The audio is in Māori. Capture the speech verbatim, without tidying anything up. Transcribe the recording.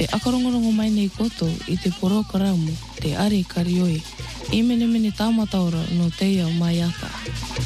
Te akarongorongo mai nei koto i te porokaramu, te are karioi. I mene mene tāmataora no teia mai ata.